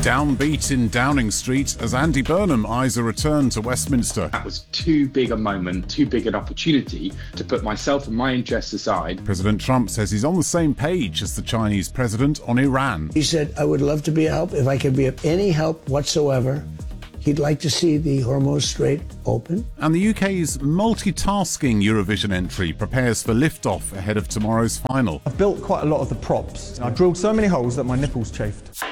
Downbeat in Downing Street as Andy Burnham eyes a return to Westminster. That was too big a moment, too big an opportunity to put myself and my interests aside. President Trump says he's on the same page as the Chinese president on Iran. He said, I would love to be a help. If I could be of any help whatsoever, he'd like to see the Hormuz Strait open. And the UK's multitasking Eurovision entry prepares for liftoff ahead of tomorrow's final. I've built quite a lot of the props. I drilled so many holes that my nipples chafed.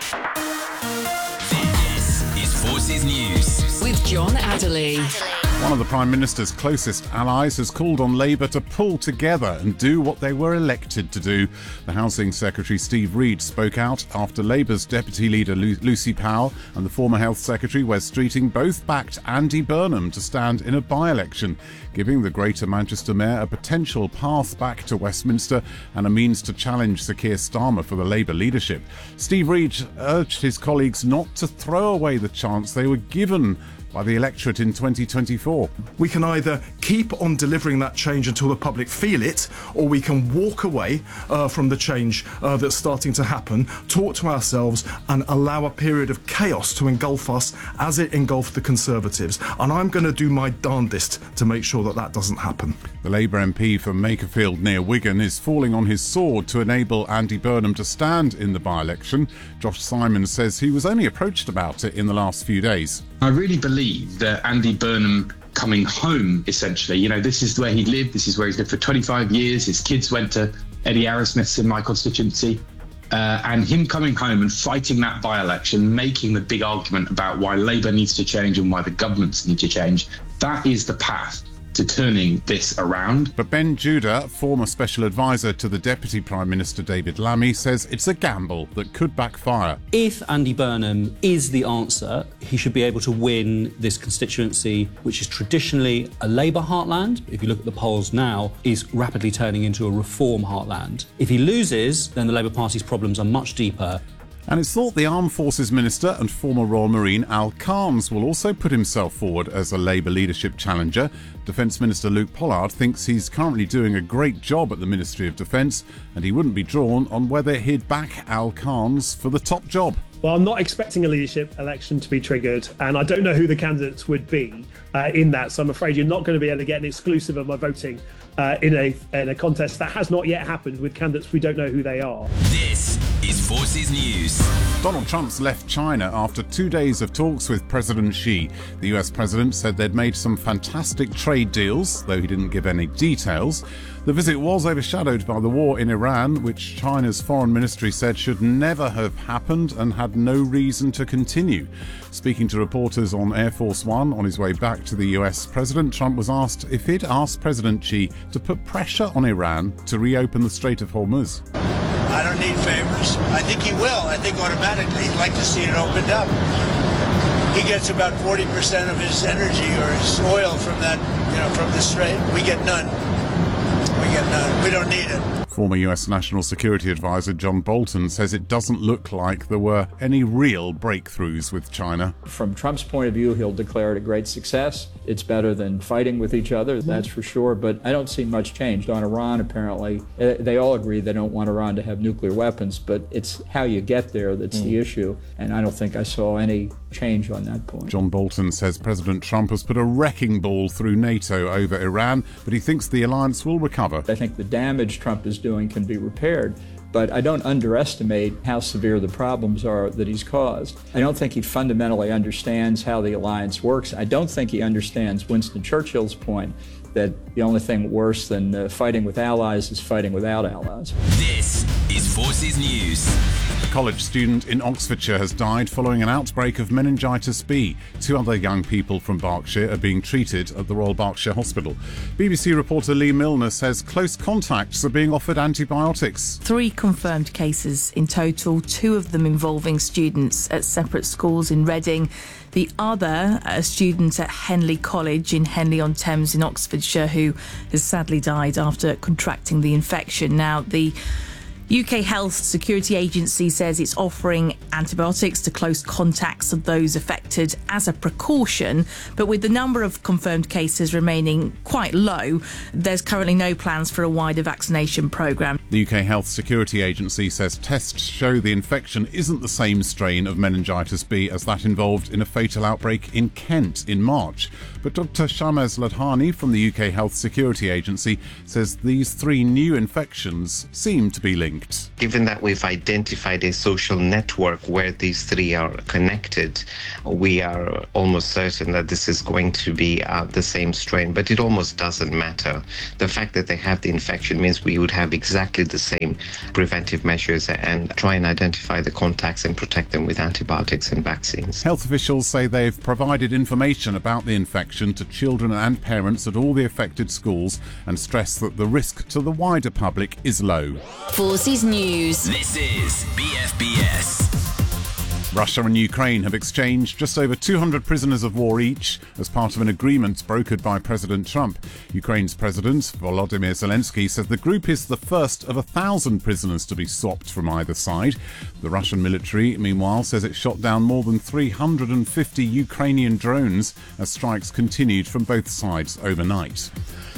Forces News with John Adderley. One of the Prime Minister's closest allies has called on Labour to pull together and do what they were elected to do. The Housing Secretary Steve Reed spoke out after Labour's Deputy Leader Lucy Powell and the former Health Secretary Wes Streeting both backed Andy Burnham to stand in a by-election, giving the Greater Manchester Mayor a potential path back to Westminster and a means to challenge Sir Keir Starmer for the Labour leadership. Steve Reed urged his colleagues not to throw away the chance they were given by the electorate in 2024. We can either keep on delivering that change until the public feel it, or we can walk away from the change that's starting to happen, talk to ourselves and allow a period of chaos to engulf us as it engulfed the Conservatives. And I'm going to do my darndest to make sure that that doesn't happen. The Labour MP from Makerfield near Wigan is falling on his sword to enable Andy Burnham to stand in the by-election. Josh Simons says he was only approached about it in the last few days. I really believe that Andy Burnham coming home, essentially, this is where he lived, this is where he's lived for 25 years. His kids went to Eddie Arrowsmith's in my constituency. And him coming home and fighting that by-election, making the big argument about why Labour needs to change and why the governments need to change, that is the path to turning this around. But Ben Judah, former special advisor to the Deputy Prime Minister David Lammy, says it's a gamble that could backfire. If Andy Burnham is the answer, he should be able to win this constituency, which is traditionally a Labour heartland. If you look at the polls now, is rapidly turning into a Reform heartland. If he loses, then the Labour Party's problems are much deeper. And it's thought the Armed Forces Minister and former Royal Marine Al Carnes will also put himself forward as a Labour leadership challenger. Defence Minister Luke Pollard thinks he's currently doing a great job at the Ministry of Defence, and he wouldn't be drawn on whether he'd back Al Carnes for the top job. Well, I'm not expecting a leadership election to be triggered, and I don't know who the candidates would be in that, so I'm afraid you're not going to be able to get an exclusive of my voting in a contest that has not yet happened with candidates we don't know who they are. This is Forces News. Donald Trump's left China after 2 days of talks with President Xi. The US president said they'd made some fantastic trade deals, though he didn't give any details. The visit was overshadowed by the war in Iran, which China's foreign ministry said should never have happened and had no reason to continue. Speaking to reporters on Air Force One on his way back to the US, President Trump was asked if he'd asked President Xi to put pressure on Iran to reopen the Strait of Hormuz. I don't need favors. I think he will. I think automatically he'd like to see it opened up. He gets about 40% of his energy or his oil from that, from the strait. We get none. We don't need it. Former US National Security Advisor John Bolton says it doesn't look like there were any real breakthroughs with China. From Trump's point of view, he'll declare it a great success. It's better than fighting with each other, that's for sure, but I don't see much change. On Iran, apparently, they all agree they don't want Iran to have nuclear weapons, but it's how you get there that's the issue, and I don't think I saw any change on that point. John Bolton says President Trump has put a wrecking ball through NATO over Iran, but he thinks the alliance will recover. I think the damage Trump is doing can be repaired, but I don't underestimate how severe the problems are that he's caused. I don't think he fundamentally understands how the alliance works. I don't think he understands Winston Churchill's point that the only thing worse than fighting with allies is fighting without allies. This is Forces News. A college student in Oxfordshire has died following an outbreak of meningitis B. 2 other young people from Berkshire are being treated at the Royal Berkshire Hospital. BBC reporter Lee Milner says close contacts are being offered antibiotics. 3 confirmed cases in total, 2 of them involving students at separate schools in Reading. The other, a student at Henley College in Henley-on-Thames in Oxfordshire, who has sadly died after contracting the infection. Now, the UK Health Security Agency says it's offering antibiotics to close contacts of those affected as a precaution, but with the number of confirmed cases remaining quite low, there's currently no plans for a wider vaccination programme. The UK Health Security Agency says tests show the infection isn't the same strain of meningitis B as that involved in a fatal outbreak in Kent in March. But Dr. Shamez Ladhani from the UK Health Security Agency says these three new infections seem to be linked. Given that we've identified a social network where these three are connected, we are almost certain that this is going to be the same strain, but it almost doesn't matter. The fact that they have the infection means we would have exactly the same preventive measures and try and identify the contacts and protect them with antibiotics and vaccines. Health officials say they've provided information about the infection to children and parents at all the affected schools and stress that the risk to the wider public is low. Forces News. This is BFBS. Russia and Ukraine have exchanged just over 200 prisoners of war each as part of an agreement brokered by President Trump. Ukraine's President Volodymyr Zelensky says the group is the first of 1,000 prisoners to be swapped from either side. The Russian military, meanwhile, says it shot down more than 350 Ukrainian drones as strikes continued from both sides overnight.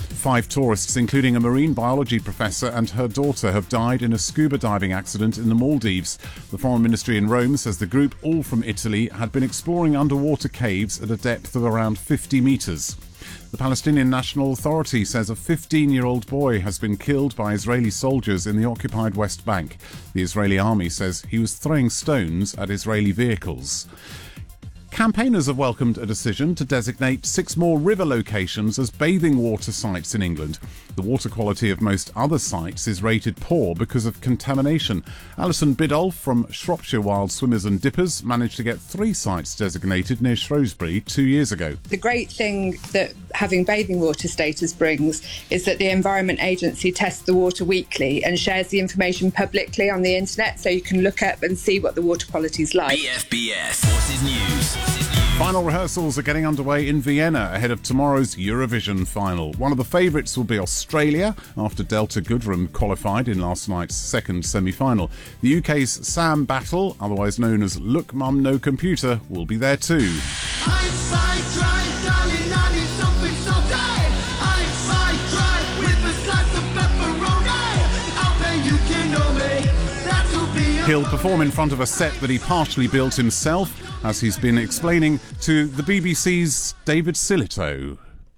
5 tourists, including a marine biology professor and her daughter, have died in a scuba diving accident in the Maldives. The Foreign Ministry in Rome says the group, all from Italy, had been exploring underwater caves at a depth of around 50 metres. The Palestinian National Authority says a 15-year-old boy has been killed by Israeli soldiers in the occupied West Bank. The Israeli army says he was throwing stones at Israeli vehicles. Campaigners have welcomed a decision to designate 6 more river locations as bathing water sites in England. The water quality of most other sites is rated poor because of contamination. Alison Biddulph from Shropshire Wild Swimmers and Dippers managed to get 3 sites designated near Shrewsbury 2 years ago. The great thing that having bathing water status brings is that the Environment Agency tests the water weekly and shares the information publicly on the internet, so you can look up and see what the water quality is like. BFBS Forces News. Final rehearsals are getting underway in Vienna ahead of tomorrow's Eurovision final. One of the favourites will be Australia after Delta Goodrem qualified in last night's second semi-final. The UK's Sam Battle, otherwise known as Look Mum No Computer, will be there too. He'll perform in front of a set that he partially built himself, as he's been explaining to the BBC's David Silito.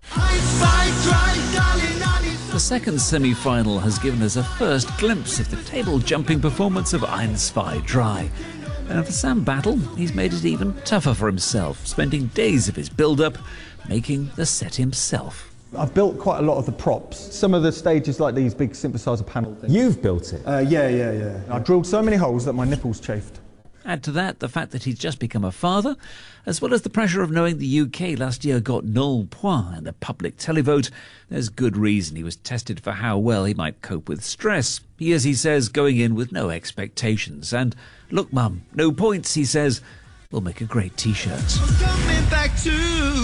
The second semi-final has given us a first glimpse of the table-jumping performance of Ein, Zwei, Drei. And for Sam Battle, he's made it even tougher for himself, spending days of his build-up making the set himself. I've built quite a lot of the props. Some of the stages, like these big synthesizer panel things. You've built it? Yeah. I drilled so many holes that my nipples chafed. Add to that the fact that he's just become a father, as well as the pressure of knowing the UK last year got 0 points in the public televote. There's good reason he was tested for how well he might cope with stress. He is, he says, going in with no expectations. And look, Mum, no points, he says, will make a great T-shirt. Coming back to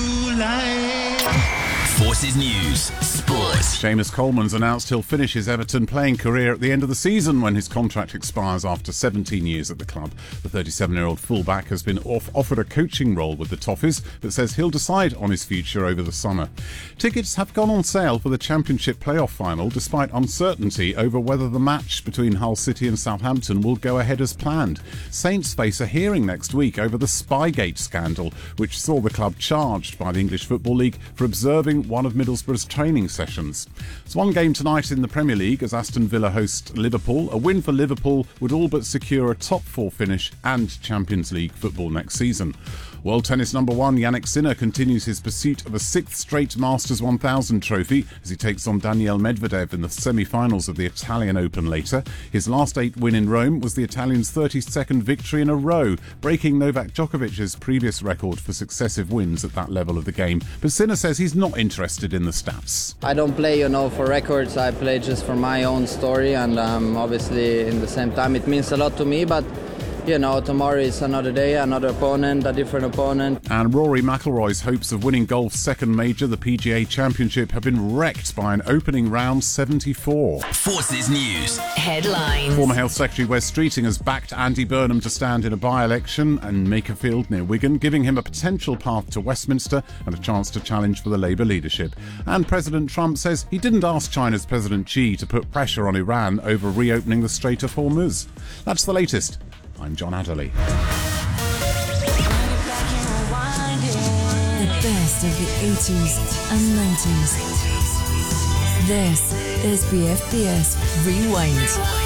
life. Forces News Sports. Seamus Coleman's announced he'll finish his Everton playing career at the end of the season when his contract expires after 17 years at the club. The 37-year-old fullback has been offered a coaching role with the Toffees, but says he'll decide on his future over the summer. Tickets have gone on sale for the Championship playoff final despite uncertainty over whether the match between Hull City and Southampton will go ahead as planned. Saints face a hearing next week over the Spygate scandal, which saw the club charged by the English Football League for observing one of Middlesbrough's training sessions. There's one game tonight in the Premier League as Aston Villa host Liverpool. A win for Liverpool would all but secure a top 4 finish and Champions League football next season. World Tennis number 1 Jannik Sinner continues his pursuit of a 6th straight Masters 1000 trophy as he takes on Daniil Medvedev in the semi-finals of the Italian Open later. His last 8 win in Rome was the Italian's 32nd victory in a row, breaking Novak Djokovic's previous record for successive wins at that level of the game. But Sinner says he's not interested in the stats. I don't play, for records. I play just for my own story, and obviously in the same time it means a lot to me, but tomorrow is another day, another opponent, a different opponent. And Rory McIlroy's hopes of winning golf's second major, the PGA Championship, have been wrecked by an opening round 74. Forces News. Headlines. Former Health Secretary Wes Streeting has backed Andy Burnham to stand in a by-election in Makerfield near Wigan, giving him a potential path to Westminster and a chance to challenge for the Labour leadership. And President Trump says he didn't ask China's President Xi to put pressure on Iran over reopening the Strait of Hormuz. That's the latest. I'm John Adderley. The best of the 80s and 90s. This is BFBS Rewind.